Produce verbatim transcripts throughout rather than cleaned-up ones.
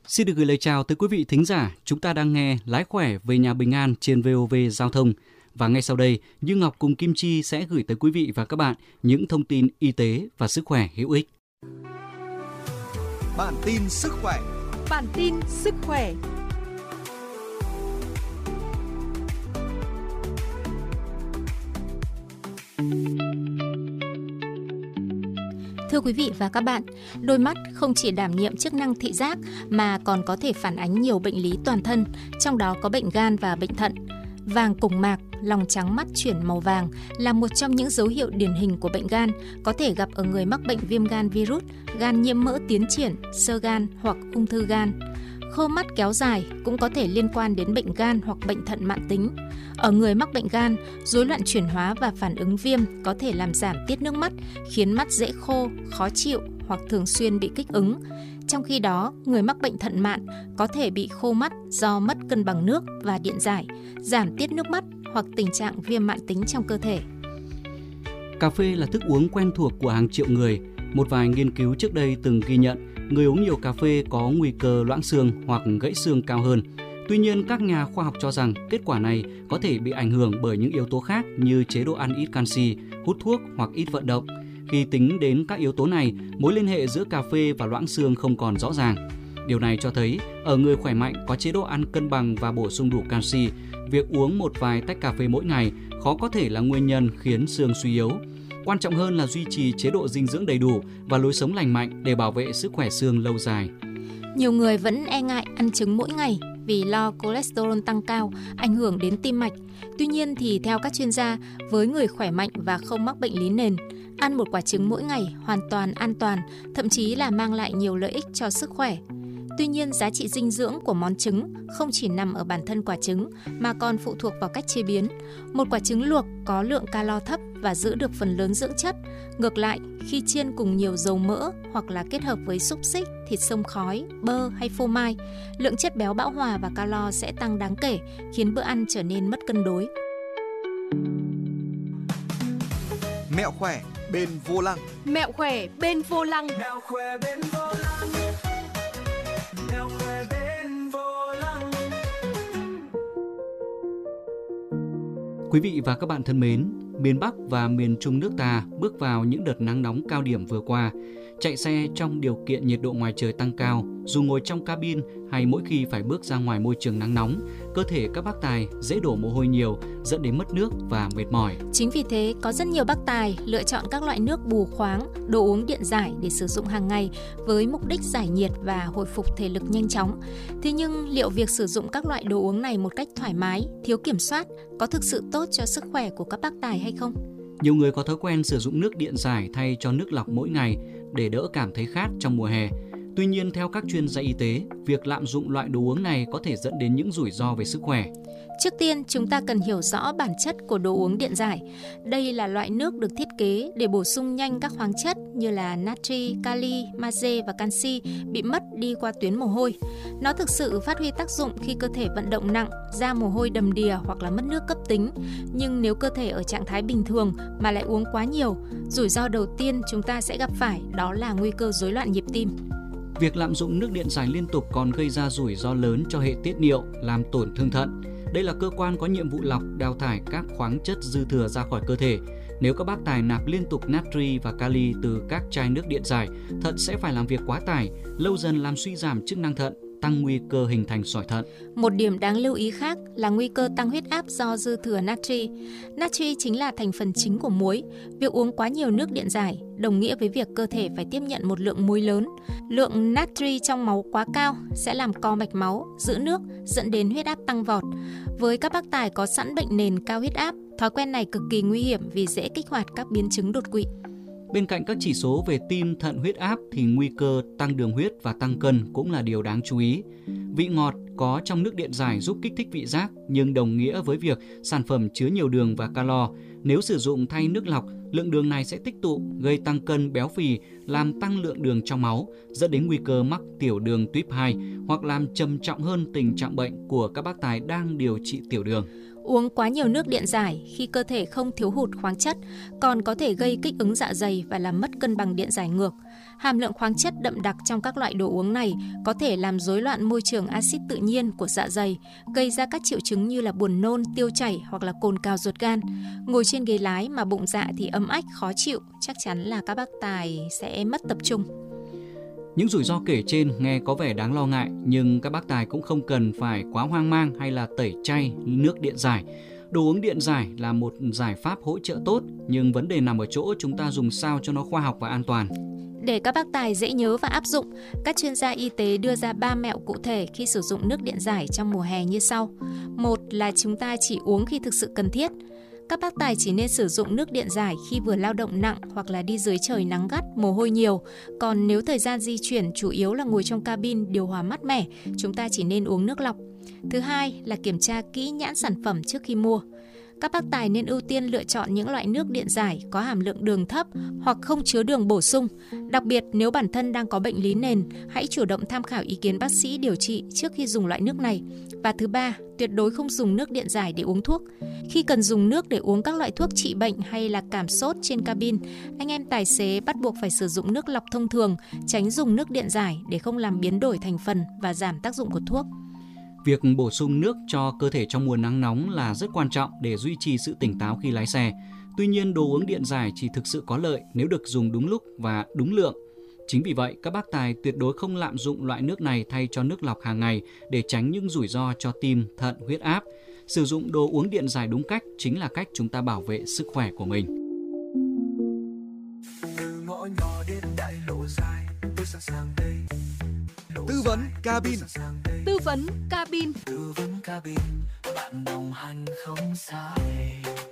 Xin được gửi lời chào tới quý vị thính giả. Chúng ta đang nghe Lái khỏe về nhà bình an trên vê o vê Giao thông. Và ngay sau đây, Như Ngọc cùng Kim Chi sẽ gửi tới quý vị và các bạn những thông tin y tế và sức khỏe hữu ích. Bản tin sức khỏe. Bản tin sức khỏe. Thưa quý vị và các bạn, đôi mắt không chỉ đảm nhiệm chức năng thị giác mà còn có thể phản ánh nhiều bệnh lý toàn thân, trong đó có bệnh gan và bệnh thận. Vàng cùng mạc, lòng trắng mắt chuyển màu vàng là một trong những dấu hiệu điển hình của bệnh gan, có thể gặp ở người mắc bệnh viêm gan virus, gan nhiễm mỡ tiến triển, xơ gan hoặc ung thư gan. Khô mắt kéo dài cũng có thể liên quan đến bệnh gan hoặc bệnh thận mãn tính. Ở người mắc bệnh gan, rối loạn chuyển hóa và phản ứng viêm có thể làm giảm tiết nước mắt, khiến mắt dễ khô, khó chịu hoặc thường xuyên bị kích ứng. Trong khi đó, người mắc bệnh thận mạn có thể bị khô mắt do mất cân bằng nước và điện giải, giảm tiết nước mắt hoặc tình trạng viêm mãn tính trong cơ thể. Cà phê là thức uống quen thuộc của hàng triệu người. Một vài nghiên cứu trước đây từng ghi nhận người uống nhiều cà phê có nguy cơ loãng xương hoặc gãy xương cao hơn. Tuy nhiên, các nhà khoa học cho rằng kết quả này có thể bị ảnh hưởng bởi những yếu tố khác như chế độ ăn ít canxi, hút thuốc hoặc ít vận động. Khi tính đến các yếu tố này, mối liên hệ giữa cà phê và loãng xương không còn rõ ràng. Điều này cho thấy, ở người khỏe mạnh có chế độ ăn cân bằng và bổ sung đủ canxi, việc uống một vài tách cà phê mỗi ngày khó có thể là nguyên nhân khiến xương suy yếu. Quan trọng hơn là duy trì chế độ dinh dưỡng đầy đủ và lối sống lành mạnh để bảo vệ sức khỏe xương lâu dài. Nhiều người vẫn e ngại ăn trứng mỗi ngày vì lo cholesterol tăng cao, ảnh hưởng đến tim mạch. Tuy nhiên thì theo các chuyên gia, với người khỏe mạnh và không mắc bệnh lý nền, ăn một quả trứng mỗi ngày hoàn toàn an toàn, thậm chí là mang lại nhiều lợi ích cho sức khỏe. Tuy nhiên, giá trị dinh dưỡng của món trứng không chỉ nằm ở bản thân quả trứng mà còn phụ thuộc vào cách chế biến. Một quả trứng luộc có lượng calo thấp và giữ được phần lớn dưỡng chất. Ngược lại, khi chiên cùng nhiều dầu mỡ hoặc là kết hợp với xúc xích, thịt xông khói, bơ hay phô mai, lượng chất béo bão hòa và calo sẽ tăng đáng kể, khiến bữa ăn trở nên mất cân đối. Mẹo khỏe bên vô lăng. Mẹo khỏe bên vô lăng. Mẹo khỏe bên vô lăng. Mẹo khỏe bên vô lăng. Quý vị và các bạn thân mến, miền Bắc và miền Trung nước ta bước vào những đợt nắng nóng cao điểm vừa qua. Chạy xe trong điều kiện nhiệt độ ngoài trời tăng cao, dù ngồi trong cabin hay mỗi khi phải bước ra ngoài môi trường nắng nóng, cơ thể các bác tài dễ đổ mồ hôi nhiều, dẫn đến mất nước và mệt mỏi. Chính vì thế, có rất nhiều bác tài lựa chọn các loại nước bù khoáng, đồ uống điện giải để sử dụng hàng ngày với mục đích giải nhiệt và hồi phục thể lực nhanh chóng. Thế nhưng liệu việc sử dụng các loại đồ uống này một cách thoải mái, thiếu kiểm soát có thực sự tốt cho sức khỏe của các bác tài hay không? Nhiều người có thói quen sử dụng nước điện giải thay cho nước lọc mỗi ngày để đỡ cảm thấy khát trong mùa hè. Tuy nhiên, theo các chuyên gia y tế, việc lạm dụng loại đồ uống này có thể dẫn đến những rủi ro về sức khỏe. Trước tiên, chúng ta cần hiểu rõ bản chất của đồ uống điện giải. Đây là loại nước được thiết kế để bổ sung nhanh các khoáng chất như là natri, kali, magie và canxi bị mất đi qua tuyến mồ hôi. Nó thực sự phát huy tác dụng khi cơ thể vận động nặng, ra mồ hôi đầm đìa hoặc là mất nước cấp tính. Nhưng nếu cơ thể ở trạng thái bình thường mà lại uống quá nhiều, rủi ro đầu tiên chúng ta sẽ gặp phải đó là nguy cơ rối loạn nhịp tim. Việc lạm dụng nước điện giải liên tục còn gây ra rủi ro lớn cho hệ tiết niệu, làm tổn thương thận. Đây là cơ quan có nhiệm vụ lọc, đào thải các khoáng chất dư thừa ra khỏi cơ thể. Nếu các bác tài nạp liên tục natri và kali từ các chai nước điện giải, thận sẽ phải làm việc quá tải, lâu dần làm suy giảm chức năng thận, tăng nguy cơ hình thành sỏi thận. Một điểm đáng lưu ý khác là nguy cơ tăng huyết áp do dư thừa natri. Natri chính là thành phần chính của muối. Việc uống quá nhiều nước điện giải đồng nghĩa với việc cơ thể phải tiếp nhận một lượng muối lớn. Lượng natri trong máu quá cao sẽ làm co mạch máu, giữ nước, dẫn đến huyết áp tăng vọt. Với các bác tài có sẵn bệnh nền cao huyết áp, thói quen này cực kỳ nguy hiểm vì dễ kích hoạt các biến chứng đột quỵ. Bên cạnh các chỉ số về tim, thận, huyết áp thì nguy cơ tăng đường huyết và tăng cân cũng là điều đáng chú ý. Vị ngọt có trong nước điện giải giúp kích thích vị giác nhưng đồng nghĩa với việc sản phẩm chứa nhiều đường và calo. Nếu sử dụng thay nước lọc, lượng đường này sẽ tích tụ, gây tăng cân, béo phì, làm tăng lượng đường trong máu, dẫn đến nguy cơ mắc tiểu đường tuyếp hai hoặc làm trầm trọng hơn tình trạng bệnh của các bác tài đang điều trị tiểu đường. Uống quá nhiều nước điện giải khi cơ thể không thiếu hụt khoáng chất còn có thể gây kích ứng dạ dày và làm mất cân bằng điện giải ngược. Hàm lượng khoáng chất đậm đặc trong các loại đồ uống này có thể làm rối loạn môi trường axit tự nhiên của dạ dày, gây ra các triệu chứng như là buồn nôn, tiêu chảy hoặc là cồn cào ruột gan. Ngồi trên ghế lái mà bụng dạ thì ấm ách, khó chịu, chắc chắn là các bác tài sẽ mất tập trung. Những rủi ro kể trên nghe có vẻ đáng lo ngại, nhưng các bác tài cũng không cần phải quá hoang mang hay là tẩy chay nước điện giải. Đồ uống điện giải là một giải pháp hỗ trợ tốt, nhưng vấn đề nằm ở chỗ chúng ta dùng sao cho nó khoa học và an toàn. Để các bác tài dễ nhớ và áp dụng, các chuyên gia y tế đưa ra ba mẹo cụ thể khi sử dụng nước điện giải trong mùa hè như sau. Một là chúng ta chỉ uống khi thực sự cần thiết. Các bác tài chỉ nên sử dụng nước điện giải khi vừa lao động nặng hoặc là đi dưới trời nắng gắt, mồ hôi nhiều. Còn nếu thời gian di chuyển chủ yếu là ngồi trong cabin điều hòa mát mẻ, chúng ta chỉ nên uống nước lọc. Thứ hai là kiểm tra kỹ nhãn sản phẩm trước khi mua. Các bác tài nên ưu tiên lựa chọn những loại nước điện giải có hàm lượng đường thấp hoặc không chứa đường bổ sung. Đặc biệt nếu bản thân đang có bệnh lý nền, hãy chủ động tham khảo ý kiến bác sĩ điều trị trước khi dùng loại nước này. Và thứ ba, tuyệt đối không dùng nước điện giải để uống thuốc. Khi cần dùng nước để uống các loại thuốc trị bệnh hay là cảm sốt trên cabin, anh em tài xế bắt buộc phải sử dụng nước lọc thông thường, tránh dùng nước điện giải để không làm biến đổi thành phần và giảm tác dụng của thuốc. Việc bổ sung nước cho cơ thể trong mùa nắng nóng là rất quan trọng để duy trì sự tỉnh táo khi lái xe. Tuy nhiên, đồ uống điện giải chỉ thực sự có lợi nếu được dùng đúng lúc và đúng lượng. Chính vì vậy, các bác tài tuyệt đối không lạm dụng loại nước này thay cho nước lọc hàng ngày để tránh những rủi ro cho tim, thận, huyết áp. Sử dụng đồ uống điện giải đúng cách chính là cách chúng ta bảo vệ sức khỏe của mình. Từ ngõ nhỏ đến đại lộ dài, tôi sẵn sàng đây. Tư vấn cabin. Tư vấn cabin. Tư vấn cabin, bạn đồng hành không sai.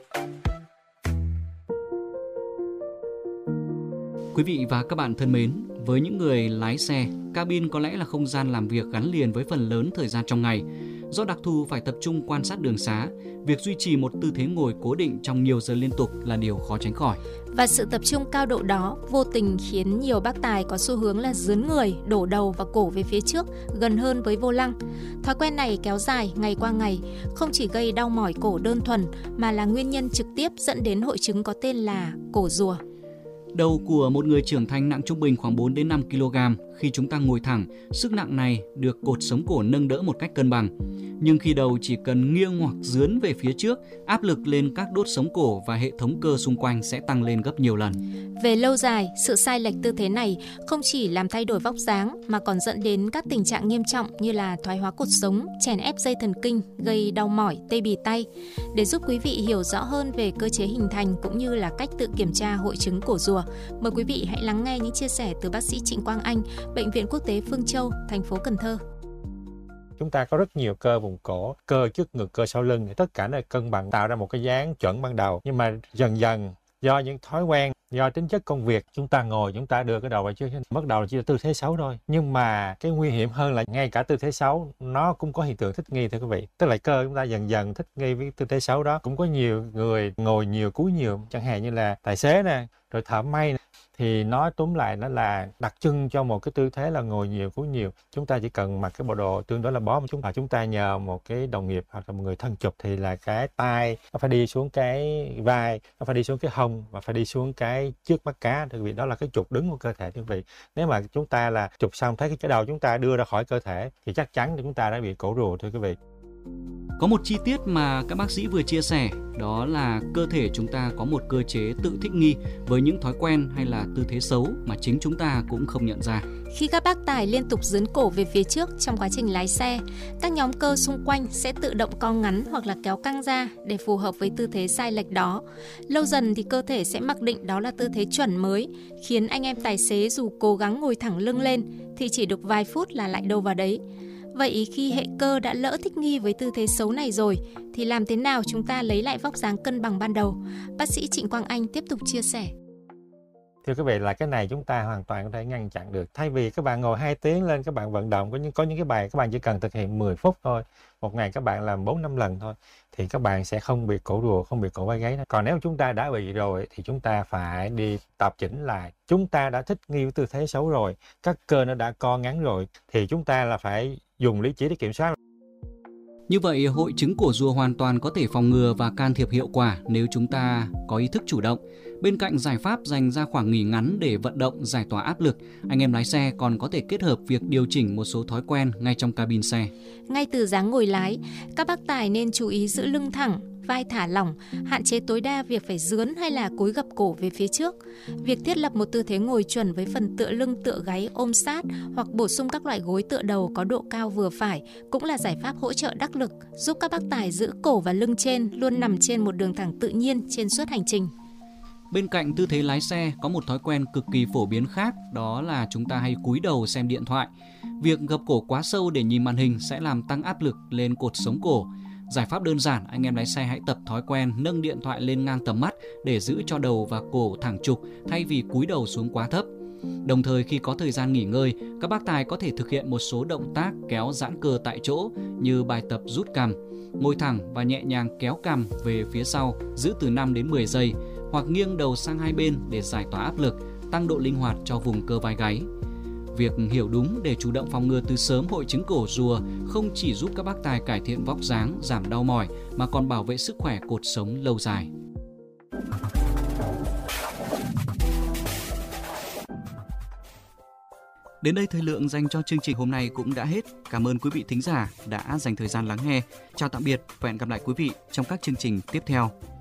Quý vị và các bạn thân mến, với những người lái xe, cabin có lẽ là không gian làm việc gắn liền với phần lớn thời gian trong ngày. Do đặc thù phải tập trung quan sát đường xá, việc duy trì một tư thế ngồi cố định trong nhiều giờ liên tục là điều khó tránh khỏi. Và sự tập trung cao độ đó vô tình khiến nhiều bác tài có xu hướng là dướn người, đổ đầu và cổ về phía trước, gần hơn với vô lăng. Thói quen này kéo dài ngày qua ngày, không chỉ gây đau mỏi cổ đơn thuần mà là nguyên nhân trực tiếp dẫn đến hội chứng có tên là cổ rùa. Đầu của một người trưởng thành nặng trung bình khoảng bốn đến năm ki lô gam. Khi chúng ta ngồi thẳng, sức nặng này được cột sống cổ nâng đỡ một cách cân bằng. Nhưng khi đầu chỉ cần nghiêng hoặc dướn về phía trước, áp lực lên các đốt sống cổ và hệ thống cơ xung quanh sẽ tăng lên gấp nhiều lần. Về lâu dài, sự sai lệch tư thế này không chỉ làm thay đổi vóc dáng mà còn dẫn đến các tình trạng nghiêm trọng như là thoái hóa cột sống, chèn ép dây thần kinh, gây đau mỏi, tê bì tay. Để giúp quý vị hiểu rõ hơn về cơ chế hình thành cũng như là cách tự kiểm tra hội chứng cổ rùa, mời quý vị hãy lắng nghe những chia sẻ từ bác sĩ Trịnh Quang Anh, Bệnh viện Quốc tế Phương Châu, thành phố Cần Thơ. Chúng ta có rất nhiều cơ vùng cổ, cơ trước ngực, cơ sau lưng, tất cả nó cân bằng tạo ra một cái dáng chuẩn ban đầu. Nhưng mà dần dần do những thói quen, do tính chất công việc, chúng ta ngồi, chúng ta đưa cái đầu vào trước, bắt đầu là chỉ là tư thế xấu thôi. Nhưng mà cái nguy hiểm hơn là ngay cả tư thế xấu nó cũng có hiện tượng thích nghi thưa quý vị. Tức là cơ chúng ta dần dần thích nghi với tư thế xấu đó. Cũng có nhiều người ngồi nhiều, cúi nhiều, chẳng hạn như là tài xế nè, rồi thợ may nè. Thì nói túm lại nó là đặc trưng cho một cái tư thế là ngồi nhiều, cúi nhiều. Chúng ta chỉ cần mặc cái bộ đồ tương đối là bó một chút, và chúng ta nhờ một cái đồng nghiệp hoặc là một người thân chụp thì là cái tay nó phải đi xuống cái vai, nó phải đi xuống cái hông và phải đi xuống cái trước mắt cá, thưa quý vị. Đó là cái trục đứng của cơ thể, thưa quý vị. Nếu mà chúng ta là chụp xong thấy cái đầu chúng ta đưa ra khỏi cơ thể thì chắc chắn chúng ta đã bị cổ rùa, thưa quý vị. Có một chi tiết mà các bác sĩ vừa chia sẻ, đó là cơ thể chúng ta có một cơ chế tự thích nghi với những thói quen hay là tư thế xấu mà chính chúng ta cũng không nhận ra. Khi các bác tài liên tục dướn cổ về phía trước trong quá trình lái xe, các nhóm cơ xung quanh sẽ tự động co ngắn hoặc là kéo căng ra để phù hợp với tư thế sai lệch đó. Lâu dần thì cơ thể sẽ mặc định đó là tư thế chuẩn mới, khiến anh em tài xế dù cố gắng ngồi thẳng lưng lên thì chỉ được vài phút là lại đâu vào đấy. Vậy khi hệ cơ đã lỡ thích nghi với tư thế xấu này rồi thì làm thế nào chúng ta lấy lại vóc dáng cân bằng ban đầu? Bác sĩ Trịnh Quang Anh tiếp tục chia sẻ. Thưa quý vị, là cái này chúng ta hoàn toàn có thể ngăn chặn được. Thay vì các bạn ngồi hai tiếng lên các bạn vận động, có những có những cái bài các bạn chỉ cần thực hiện mười phút thôi. Một ngày các bạn làm bốn năm lần thôi thì các bạn sẽ không bị cổ rùa, không bị cổ vai gáy. Còn nếu chúng ta đã bị rồi thì chúng ta phải đi tập chỉnh lại. Chúng ta đã thích nghi với tư thế xấu rồi, các cơ nó đã co ngắn rồi thì chúng ta là phải dùng lý trí để kiểm soát. Như vậy, hội chứng cổ rùa hoàn toàn có thể phòng ngừa và can thiệp hiệu quả nếu chúng ta có ý thức chủ động. Bên cạnh giải pháp dành ra khoảng nghỉ ngắn để vận động giải tỏa áp lực, anh em lái xe còn có thể kết hợp việc điều chỉnh một số thói quen ngay trong cabin xe. Ngay từ dáng ngồi lái, các bác tài nên chú ý giữ lưng thẳng, vai thả lỏng, hạn chế tối đa việc phải dướn hay là cúi gập cổ về phía trước. Việc thiết lập một tư thế ngồi chuẩn với phần tựa lưng tựa gáy ôm sát hoặc bổ sung các loại gối tựa đầu có độ cao vừa phải cũng là giải pháp hỗ trợ đắc lực, giúp các bác tài giữ cổ và lưng trên luôn nằm trên một đường thẳng tự nhiên trên suốt hành trình. Bên cạnh tư thế lái xe, có một thói quen cực kỳ phổ biến khác, đó là chúng ta hay cúi đầu xem điện thoại. Việc gập cổ quá sâu để nhìn màn hình sẽ làm tăng áp lực lên cột sống cổ. Giải pháp đơn giản, anh em lái xe hãy tập thói quen nâng điện thoại lên ngang tầm mắt để giữ cho đầu và cổ thẳng trục thay vì cúi đầu xuống quá thấp. Đồng thời khi có thời gian nghỉ ngơi, các bác tài có thể thực hiện một số động tác kéo giãn cơ tại chỗ như bài tập rút cằm, ngồi thẳng và nhẹ nhàng kéo cằm về phía sau giữ từ năm đến mười giây, hoặc nghiêng đầu sang hai bên để giải tỏa áp lực, tăng độ linh hoạt cho vùng cơ vai gáy. Việc hiểu đúng để chủ động phòng ngừa từ sớm hội chứng cổ rùa không chỉ giúp các bác tài cải thiện vóc dáng, giảm đau mỏi mà còn bảo vệ sức khỏe cột sống lâu dài. Đến đây thời lượng dành cho chương trình hôm nay cũng đã hết. Cảm ơn quý vị thính giả đã dành thời gian lắng nghe. Chào tạm biệt và hẹn gặp lại quý vị trong các chương trình tiếp theo.